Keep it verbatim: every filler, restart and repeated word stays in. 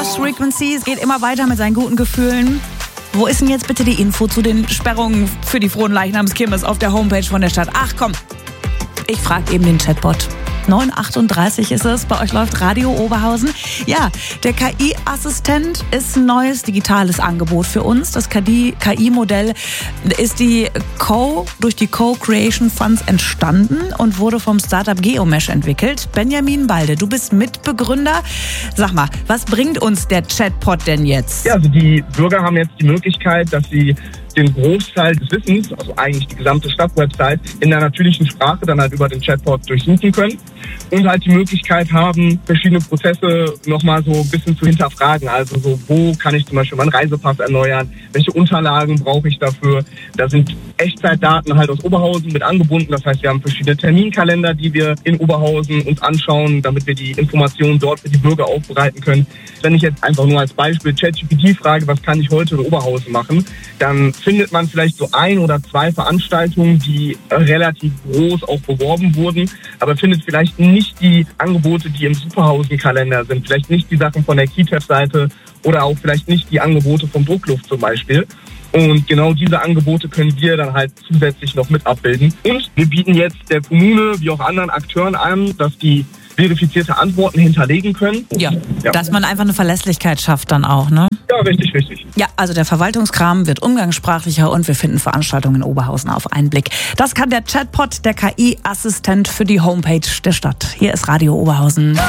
Lost Frequencies geht immer weiter mit seinen guten Gefühlen. Wo ist denn jetzt bitte die Info zu den Sperrungen für die Fronleichnamskirmes auf der Homepage von der Stadt? Ach komm, ich frage eben den Chatbot. neun Uhr achtunddreißig ist es, bei euch läuft Radio Oberhausen. Ja, der K I-Assistent ist ein neues digitales Angebot für uns. Das K I-Modell ist die Co, durch die Co-Creation Funds entstanden und wurde vom Startup Geomesh entwickelt. Benjamin Balde, du bist Mitbegründer. Sag mal, was bringt uns der Chatbot denn jetzt? Ja, also die Bürger haben jetzt die Möglichkeit, dass sie den Großteil des Wissens, also eigentlich die gesamte Stadtwebsite, in der natürlichen Sprache dann halt über den Chatbot durchsuchen können und halt die Möglichkeit haben, verschiedene Prozesse nochmal so ein bisschen zu hinterfragen. Also so, wo kann ich zum Beispiel meinen Reisepass erneuern? Welche Unterlagen brauche ich dafür? Da sind Echtzeitdaten halt aus Oberhausen mit angebunden. Das heißt, wir haben verschiedene Terminkalender, die wir in Oberhausen uns anschauen, damit wir die Informationen dort für die Bürger aufbereiten können. Wenn ich jetzt einfach nur als Beispiel ChatGPT frage, was kann ich heute in Oberhausen machen, dann findet man vielleicht so ein oder zwei Veranstaltungen, die relativ groß auch beworben wurden, aber findet vielleicht nicht die Angebote, die im Superhausen-Kalender sind, vielleicht nicht die Sachen von der K I T E F-Seite oder auch vielleicht nicht die Angebote vom Druckluft zum Beispiel. Und genau diese Angebote können wir dann halt zusätzlich noch mit abbilden. Und wir bieten jetzt der Kommune wie auch anderen Akteuren an, dass die verifizierte Antworten hinterlegen können. Ja, ja, dass man einfach eine Verlässlichkeit schafft dann auch, ne? Ja, richtig, richtig. Ja, also der Verwaltungskram wird umgangssprachlicher und wir finden Veranstaltungen in Oberhausen auf einen Blick. Das kann der Chatbot, der K I-Assistent für die Homepage der Stadt. Hier ist Radio Oberhausen.